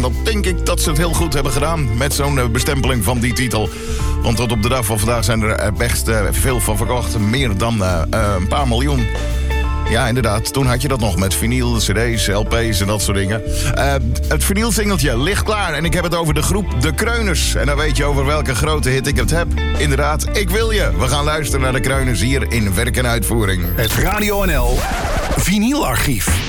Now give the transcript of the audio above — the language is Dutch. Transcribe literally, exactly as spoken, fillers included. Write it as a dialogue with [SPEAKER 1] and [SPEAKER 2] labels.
[SPEAKER 1] dan denk ik dat ze het heel goed hebben gedaan met zo'n uh, bestempeling van die titel. Want tot op de dag van vandaag zijn er best uh, veel van verkocht. Meer dan uh, uh, een paar miljoen. Ja, inderdaad. Toen had je dat nog met vinyl, cd's, L P's en dat soort dingen. Uh, het vinylsingeltje ligt klaar. En ik heb het over de groep De Kreuners. En dan weet je over welke grote hit ik het heb. Inderdaad, Ik Wil Je. We gaan luisteren naar De Kreuners hier in Werk en Uitvoering.
[SPEAKER 2] Het Radio N L Vinylarchief.